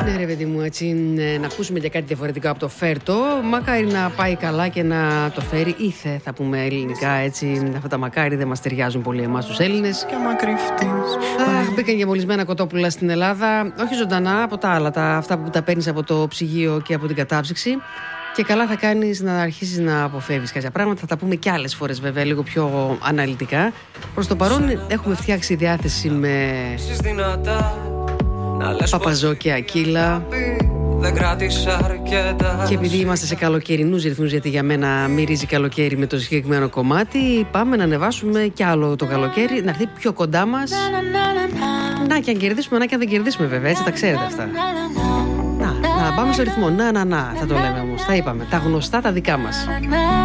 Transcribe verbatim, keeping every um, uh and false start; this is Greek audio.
Ναι ρε παιδί μου, έτσι να ακούσουμε για κάτι διαφορετικό από το φέρτο. Μακάρι να πάει καλά και να το φέρει ήθε, θα πούμε ελληνικά, έτσι. Αυτά τα μακάρι δεν μας ταιριάζουν πολύ εμάς τους Έλληνες. Αχ, μπήκαν και μολυσμένα κοτόπουλα στην Ελλάδα. Όχι ζωντανά, από τα άλλα, τα, αυτά που τα παίρνεις από το ψυγείο και από την κατάψυξη. Και καλά θα κάνεις να αρχίσεις να αποφεύγεις κάποια πράγματα. Θα τα πούμε και άλλες φορές βέβαια, λίγο πιο αναλυτικά. Προς το παρόν έχουμε φτιάξει διάθεση με Παπαζό και Ακύλα. Και επειδή είμαστε σε καλοκαιρινούς ρυθμούς, γιατί για μένα μυρίζει καλοκαίρι με το συγκεκριμένο κομμάτι, πάμε να ανεβάσουμε κι άλλο το καλοκαίρι, να έρθει πιο κοντά μας. Να και αν κερδίσουμε, να και αν δεν κερδίσουμε βέβαια, έτσι τα ξέρετε αυτά. Να, να πάμε στο ρυθμό, να, να, να, θα το λέμε όμως, τα είπαμε, τα γνωστά τα δικά μας.